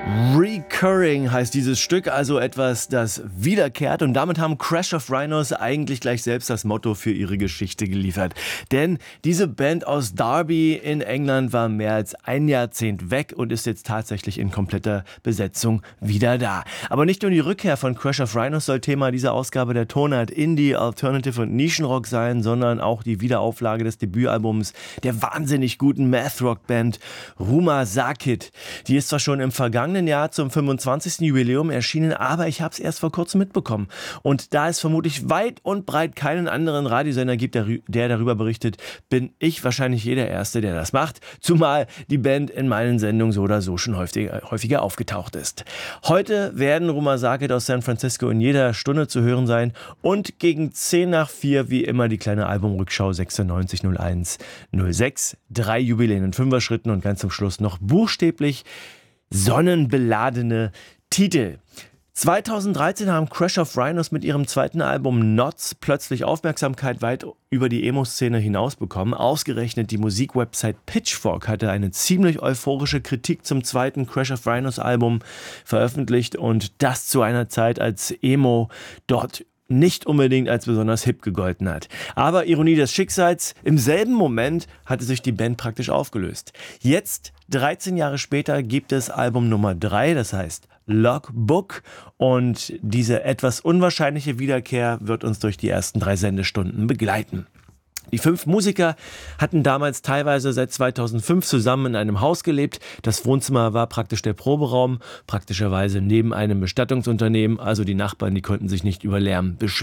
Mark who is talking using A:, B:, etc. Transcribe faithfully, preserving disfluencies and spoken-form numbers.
A: Recurring heißt dieses Stück, also etwas, das wiederkehrt, und damit haben Crash of Rhinos eigentlich gleich selbst das Motto für ihre Geschichte geliefert. Denn diese Band aus Derby in England war mehr als ein Jahrzehnt weg und ist jetzt tatsächlich in kompletter Besetzung wieder da. Aber nicht nur die Rückkehr von Crash of Rhinos soll Thema dieser Ausgabe der Tonart Indie, Alternative und Nischenrock sein, sondern auch die Wiederauflage des Debütalbums der wahnsinnig guten Math-Rock-Band Rumaa Sakit. Die ist zwar schon im vergangenen Jahr zum fünfundzwanzigsten Jubiläum erschienen, aber ich habe es erst vor kurzem mitbekommen. Und da es vermutlich weit und breit keinen anderen Radiosender gibt, der, der darüber berichtet, bin ich wahrscheinlich jeder Erste, der das macht, zumal die Band in meinen Sendungen so oder so schon häufiger, häufiger aufgetaucht ist. Heute werden Rumaa Sakit aus San Francisco in jeder Stunde zu hören sein und gegen zehn nach vier wie immer die kleine Albumrückschau sechsundneunzig null eins null sechs. Drei Jubiläen in Fünfer-Schritten und ganz zum Schluss noch buchstäblich sonnenbeladene Titel. zweitausenddreizehn haben Crash of Rhinos mit ihrem zweiten Album Knots plötzlich Aufmerksamkeit weit über die Emo-Szene hinaus bekommen. Ausgerechnet die Musikwebsite Pitchfork hatte eine ziemlich euphorische Kritik zum zweiten Crash of Rhinos Album veröffentlicht, und das zu einer Zeit, als Emo dort nicht unbedingt als besonders hip gegolten hat. Aber Ironie des Schicksals, im selben Moment hatte sich die Band praktisch aufgelöst. Jetzt, dreizehn Jahre später, gibt es Album Nummer drei, das heißt Logbook, und diese etwas unwahrscheinliche Wiederkehr wird uns durch die ersten drei Sendestunden begleiten. Die fünf Musiker hatten damals teilweise seit zweitausendfünf zusammen in einem Haus gelebt. Das Wohnzimmer war praktisch der Proberaum, praktischerweise neben einem Bestattungsunternehmen. Also die Nachbarn, die konnten sich nicht über Lärm beschweren.